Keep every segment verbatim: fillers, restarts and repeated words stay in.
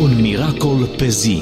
Un miracol pe zi.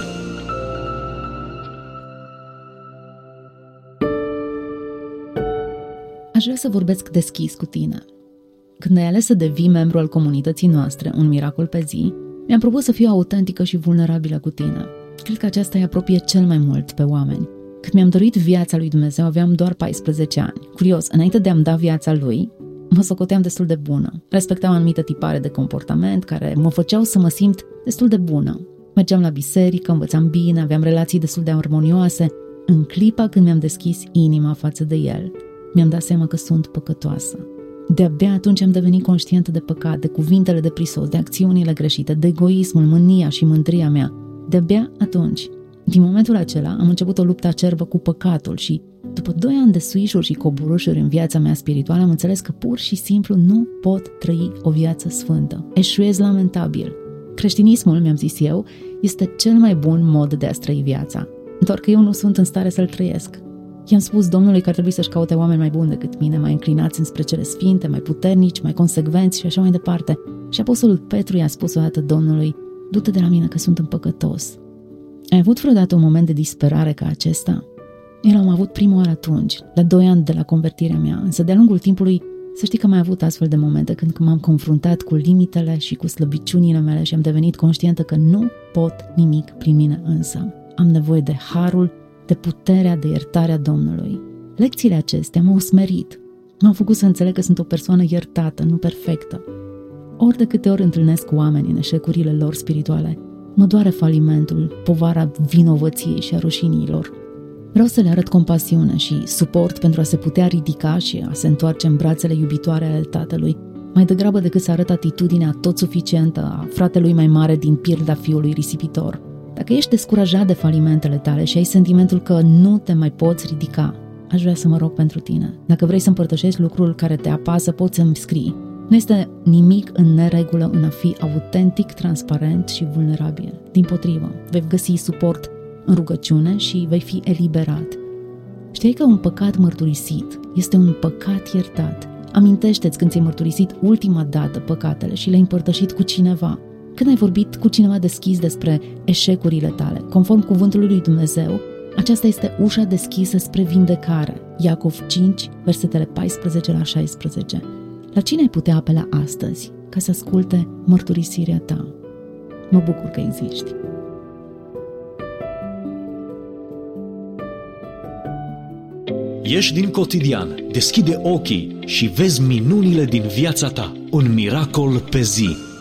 Aș vrea să vorbesc deschis cu tine. Când ai ales să devii membru al comunității noastre, Un miracol pe zi, mi-am propus să fiu autentică și vulnerabilă cu tine. Cred că aceasta îi apropie cel mai mult pe oameni. Când mi-am dorit viața lui Dumnezeu, aveam doar paisprezece ani. Curios, înainte de a-mi da viața lui, mă socoteam destul de bună. Respectam anumite tipare de comportament care mă făceau să mă simt destul de bună. Mergeam la biserică, învățam bine, aveam relații destul de armonioase. În clipa când mi-am deschis inima față de el, mi-am dat seama că sunt păcătoasă. De-abia atunci am devenit conștientă de păcat, de cuvintele de prisos, de acțiunile greșite, de egoismul, mânia și mândria mea. De-abia atunci, din momentul acela, am început o luptă acerbă cu păcatul și, după doi ani de suișuri și coborâșuri în viața mea spirituală, am înțeles că pur și simplu nu pot trăi o viață sfântă. Eșuez lamentabil. Creștinismul, mi-am zis eu, este cel mai bun mod de a trăi viața, doar că eu nu sunt în stare să-l trăiesc. I-am spus Domnului că ar trebui să-și caute oameni mai buni decât mine, mai înclinați înspre cele sfinte, mai puternici, mai consecvenți și așa mai departe. Și apostolul Petru i-a spus odată Domnului: du-te de la mine că sunt împăcătos. Ai avut vreodată un moment de disperare ca acesta? Eu l-am avut prima oară atunci, la doi ani de la convertirea mea, însă de-a lungul timpului să știi că am mai avut astfel de momente când m-am confruntat cu limitele și cu slăbiciunile mele și am devenit conștientă că nu pot nimic prin mine însă. Am nevoie de harul, de puterea, de iertarea Domnului. Lecțiile acestea m-au smerit. M-au făcut să înțeleg că sunt o persoană iertată, nu perfectă. Ori de câte ori întâlnesc oameni în eșecurile lor spirituale, mă doare falimentul, povara vinovăției și a rușiniilor. Vreau să le arăt compasiune și suport pentru a se putea ridica și a se întoarce în brațele iubitoare ale tatălui, mai degrabă decât să arăt atitudinea tot suficientă a fratelui mai mare din pilda fiului risipitor. Dacă ești descurajat de falimentele tale și ai sentimentul că nu te mai poți ridica, aș vrea să mă rog pentru tine. Dacă vrei să împărtășești lucrul care te apasă, poți să-mi scrii. Nu este nimic în neregulă în a fi autentic, transparent și vulnerabil. Dimpotrivă, vei găsi suport în rugăciune și vei fi eliberat. Știi că un păcat mărturisit este un păcat iertat. Amintește-ți când ți-ai mărturisit ultima dată păcatele și le-ai împărtășit cu cineva. Când ai vorbit cu cineva deschis despre eșecurile tale, conform cuvântului lui Dumnezeu, aceasta este ușa deschisă spre vindecare. Iacov cinci, versetele paisprezece la șaisprezece. La cine ai putea apela astăzi ca să asculte mărturisirea ta? Mă bucur că existi. Ieși din cotidian, deschide ochii și vezi minunile din viața ta. Un miracol pe zi.